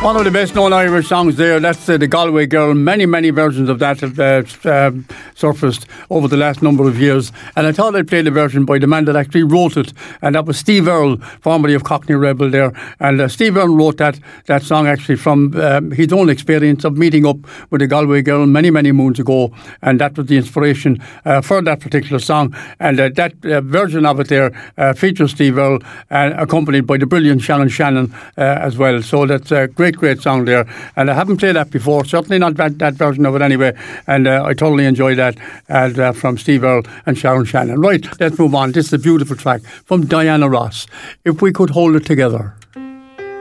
One of the best known Irish songs there, that's the Galway Girl. Many versions of that have surfaced over the last number of years. And I thought I'd play the version by the man that actually wrote it. And that was Steve Earle, formerly of Cockney Rebel there. And Steve Earle wrote that song actually from his own experience of meeting up with the Galway Girl many moons ago. And that was the inspiration for that particular song. And that version of it there features Steve Earle, accompanied by the brilliant Shannon as well. So that's a great song there, and I haven't played that before, certainly not that version of it anyway, and I totally enjoyed that from Steve Earle and Sharon Shannon. Right, let's move on. This is a beautiful track from Diana Ross, If We Could Hold It Together.